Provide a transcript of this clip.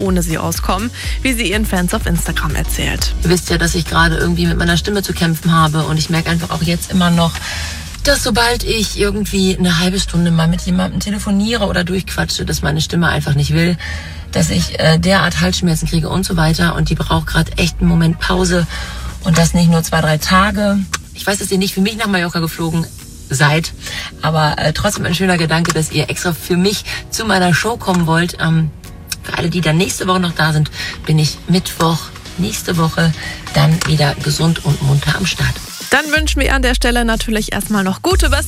ohne sie auskommen, wie sie ihren Fans auf Instagram erzählt. Ihr wisst ja, dass ich gerade irgendwie mit meiner Stimme zu kämpfen habe und ich merke einfach auch jetzt immer noch, dass sobald ich irgendwie eine halbe Stunde mal mit jemandem telefoniere oder durchquatsche, dass meine Stimme einfach nicht will, dass ich derart Halsschmerzen kriege und so weiter. Und die braucht gerade echt einen Moment Pause. Und das nicht nur 2-3 Tage. Ich weiß, dass ihr nicht für mich nach Mallorca geflogen seid, aber trotzdem ein schöner Gedanke, dass ihr extra für mich zu meiner Show kommen wollt. Für alle, die dann nächste Woche noch da sind, bin ich Mittwoch nächste Woche dann wieder gesund und munter am Start. Dann wünschen wir an der Stelle natürlich erstmal noch gute Besserung.